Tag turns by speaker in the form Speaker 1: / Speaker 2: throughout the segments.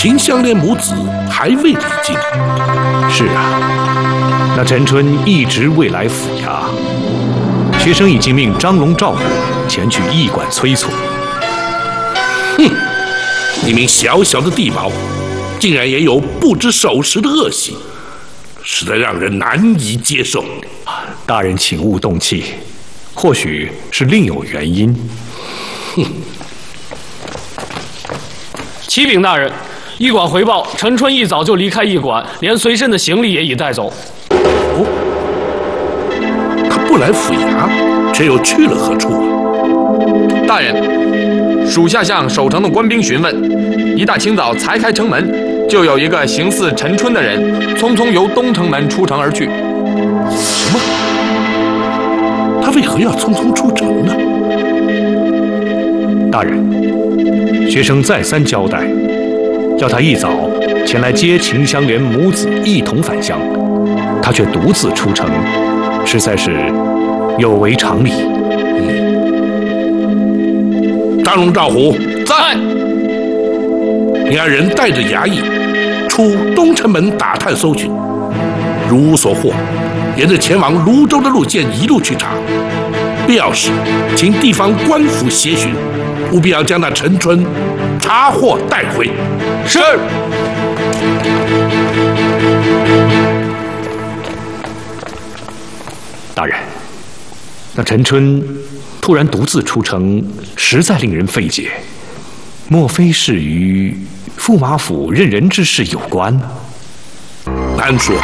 Speaker 1: 秦香莲母子还未离京。
Speaker 2: 是啊，那陈春一直未来府衙，学生已经命张龙、赵虎前去驿馆催促。
Speaker 1: 哼，一名小小的地保，竟然也有不知守时的恶习，实在让人难以接受。
Speaker 2: 大人请勿动气，或许是另有原因。
Speaker 1: 哼。
Speaker 3: 启禀大人，驿馆回报，陈春一早就离开驿馆，连随身的行李也已带走。
Speaker 1: 哦，他不来府衙，却又去了何处啊？
Speaker 4: 大人，属下向守城的官兵询问，一大清早才开城门，就有一个形似陈春的人，匆匆由东城门出城而去。
Speaker 1: 什么？他为何要匆匆出城呢？
Speaker 2: 大人，学生再三交代，要他一早前来接秦香莲母子一同返乡，他却独自出城，实在是有违常理。
Speaker 1: 张龙、赵虎
Speaker 3: 在。
Speaker 1: 你二人带着衙役出东城门打探搜寻，如无所获，沿着前往泸州的路线一路去查，必要时请地方官府协寻，务必要将那陈春查获带回。
Speaker 3: 是。
Speaker 2: 大人，那陈春突然独自出城，实在令人费解。莫非是与驸马府任人之事有关？
Speaker 1: 难说。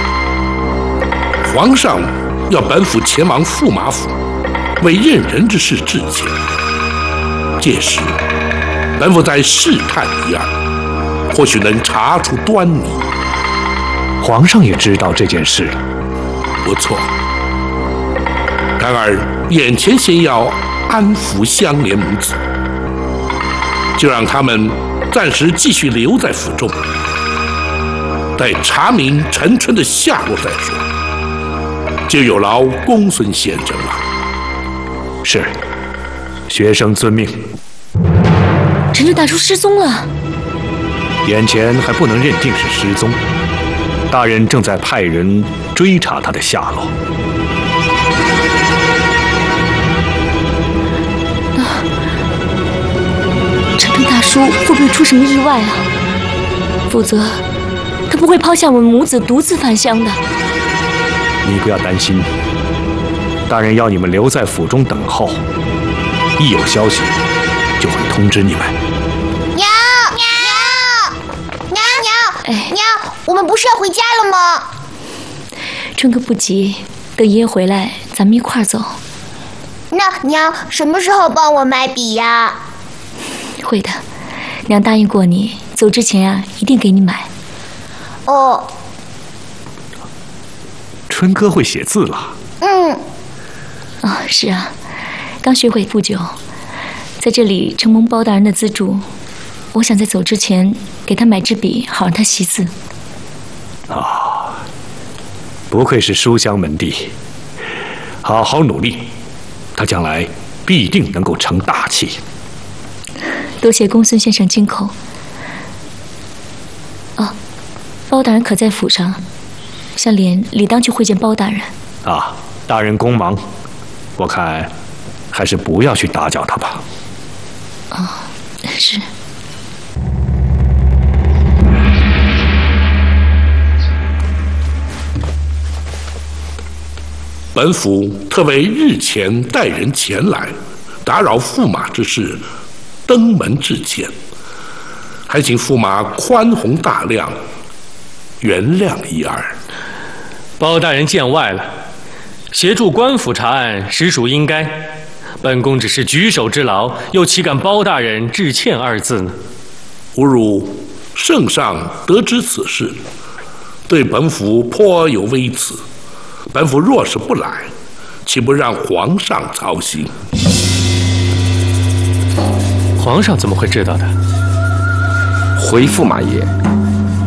Speaker 1: 皇上要本府前往驸马府，为任人之事致歉。届时，本府再试探一二，或许能查出端倪。
Speaker 2: 皇上也知道这件事了。
Speaker 1: 不错。然而，眼前先要安抚香莲母子，就让他们暂时继续留在府中，待查明陈春的下落再说。就有劳公孙先生了。
Speaker 2: 是，学生遵命。
Speaker 5: 陈春大叔失踪了，
Speaker 2: 眼前还不能认定是失踪，大人正在派人追查他的下落。
Speaker 5: 陈春大叔会不会出什么意外啊？否则，他不会抛下我们母子独自返乡的。
Speaker 2: 你不要担心，大人要你们留在府中等候，一有消息就会通知你们。
Speaker 6: 娘，我们不是要回家了吗？
Speaker 5: 春哥不急，等爷爷回来，咱们一块儿走。
Speaker 6: 那娘什么时候帮我买笔呀？
Speaker 5: 会的，娘答应过你，走之前啊，一定给你买。
Speaker 6: 哦。
Speaker 2: 春哥会写字了。
Speaker 5: 哦，是啊，刚学会不久，在这里承蒙包大人的资助，我想在走之前给他买支笔，好让他习字。
Speaker 2: 啊，不愧是书香门第，好好努力，他将来必定能够成大器。
Speaker 5: 多谢公孙先生金口。哦，包大人可在府上？向莲理当去会见包大人。
Speaker 2: 啊，大人公忙，我看还是不要去打搅他吧。
Speaker 5: 哦，是。
Speaker 1: 本府特为日前带人前来，打扰驸马之事，登门致歉，还请驸马宽宏大量，原谅一二。
Speaker 3: 包大人见外了，协助官府查案实属应该，本宫只是举手之劳，又岂敢包大人致歉二字呢？
Speaker 1: 吾汝圣上得知此事，对本府颇有微词。本府若是不来，岂不让皇上操心？
Speaker 3: 皇上怎么会知道的？
Speaker 7: 回驸马爷，